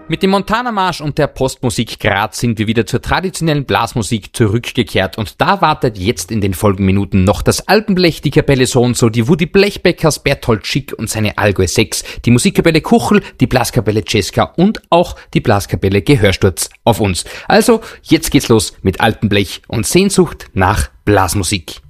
Mit dem Montana-Marsch und der Postmusik Graz sind wir wieder zur traditionellen Blasmusik zurückgekehrt und da wartet jetzt in den Folgenminuten noch das Alpenblech, die Kapelle So und So, die Woody Blechbeckers, Berthold Schick und seine Allgäu 6, die Musikkapelle Kuchel, die Blaskapelle Cesca und auch die Blaskapelle Gehörsturz auf uns. Also, jetzt geht's los mit Alpenblech und Sehnsucht nach Blasmusik.